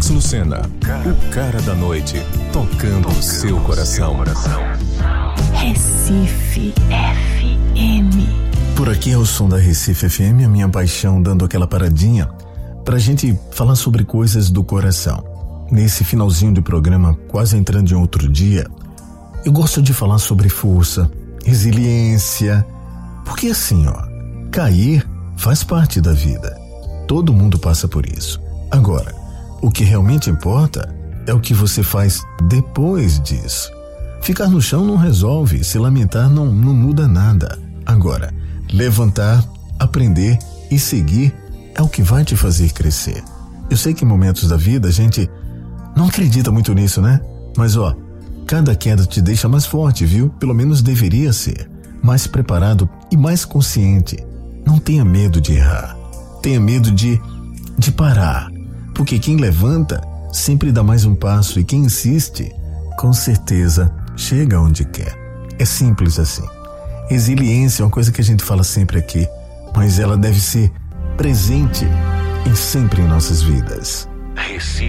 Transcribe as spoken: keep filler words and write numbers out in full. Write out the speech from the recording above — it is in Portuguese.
Alex Lucena, o cara da noite, tocando o seu coração. Recife F M. Por aqui é o som da Recife F M, a minha paixão, dando aquela paradinha pra gente falar sobre coisas do coração. Nesse finalzinho do programa, quase entrando em outro dia, eu gosto de falar sobre força, resiliência, porque assim, ó, cair faz parte da vida. Todo mundo passa por isso. Agora, o que realmente importa é o que você faz depois disso. Ficar no chão não resolve, se lamentar não, não muda nada. Agora, levantar, aprender e seguir é o que vai te fazer crescer. Eu sei que em momentos da vida a gente não acredita muito nisso, né? Mas ó, cada queda te deixa mais forte, viu? Pelo menos deveria ser. Mais preparado e mais consciente. Não tenha medo de errar. Tenha medo de, de parar. Porque quem levanta sempre dá mais um passo e quem insiste, com certeza, chega onde quer. É simples assim. Resiliência é uma coisa que a gente fala sempre aqui, mas ela deve ser presente em sempre em nossas vidas. Recife